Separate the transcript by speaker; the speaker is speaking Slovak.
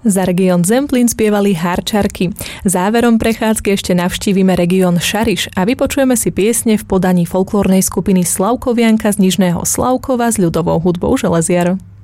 Speaker 1: Za región Zemplín spievali Harčarky. Záverom prechádzky ešte navštívime región Šariš a vypočujeme si piesne v podaní folklórnej skupiny Slavkovianka z Nižného Slavkova s ľudovou hudbou Železiar.